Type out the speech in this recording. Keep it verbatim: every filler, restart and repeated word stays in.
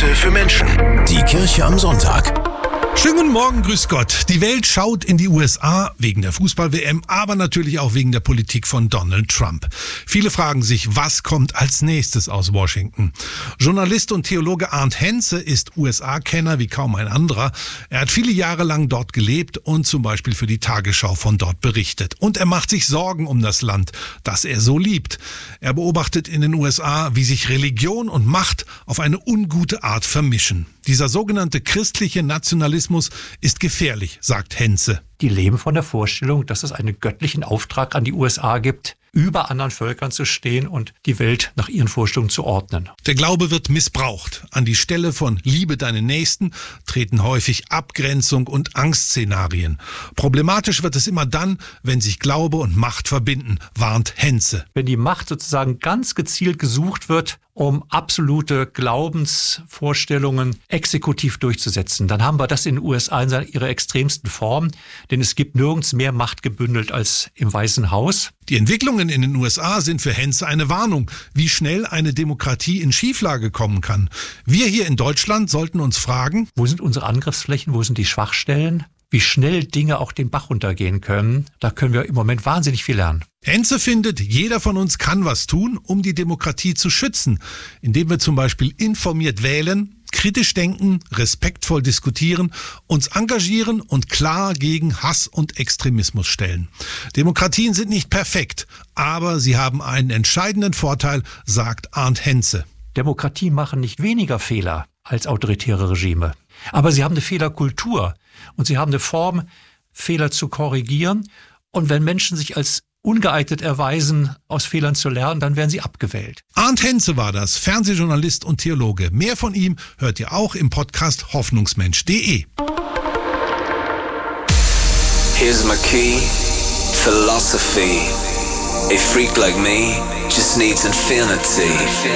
Messe für Menschen. Die Kirche am Sonntag. Schönen guten Morgen, grüß Gott. Die Welt schaut in die U S A wegen der Fußball-W M, aber natürlich auch wegen der Politik von Donald Trump. Viele fragen sich, was kommt als nächstes aus Washington? Journalist und Theologe Arndt Henze ist U S A-Kenner wie kaum ein anderer. Er hat viele Jahre lang dort gelebt und zum Beispiel für die Tagesschau von dort berichtet. Und er macht sich Sorgen um das Land, das er so liebt. Er beobachtet in den U S A, wie sich Religion und Macht auf eine ungute Art vermischen. Dieser sogenannte christliche Nationalismus ist gefährlich, sagt Henze. Die leben von der Vorstellung, dass es einen göttlichen Auftrag an die U S A gibt, über anderen Völkern zu stehen und die Welt nach ihren Vorstellungen zu ordnen. Der Glaube wird missbraucht. An die Stelle von Liebe deinen Nächsten treten häufig Abgrenzung und Angstszenarien. Problematisch wird es immer dann, wenn sich Glaube und Macht verbinden, warnt Henze. Wenn die Macht sozusagen ganz gezielt gesucht wird, um absolute Glaubensvorstellungen exekutiv durchzusetzen, dann haben wir das in den U S A in ihrer extremsten Form, denn es gibt nirgends mehr Macht gebündelt als im Weißen Haus. Die Entwicklungen in den U S A sind für Henze eine Warnung, wie schnell eine Demokratie in Schieflage kommen kann. Wir hier in Deutschland sollten uns fragen: Wo sind unsere Angriffsflächen, wo sind die Schwachstellen? Wie schnell Dinge auch den Bach runtergehen können, da können wir im Moment wahnsinnig viel lernen. Henze findet, jeder von uns kann was tun, um die Demokratie zu schützen, indem wir zum Beispiel informiert wählen, kritisch denken, respektvoll diskutieren, uns engagieren und klar gegen Hass und Extremismus stellen. Demokratien sind nicht perfekt, aber sie haben einen entscheidenden Vorteil, sagt Arndt Henze. Demokratien machen nicht weniger Fehler als autoritäre Regime, aber sie haben eine Fehlerkultur und sie haben eine Form, Fehler zu korrigieren. Und wenn Menschen sich als ungeeignet erweisen, aus Fehlern zu lernen, dann werden sie abgewählt. Arndt Henze war das, Fernsehjournalist und Theologe. Mehr von ihm hört ihr auch im Podcast hoffnungsmensch punkt de. Here's my key, philosophy. A freak like me just needs infinity.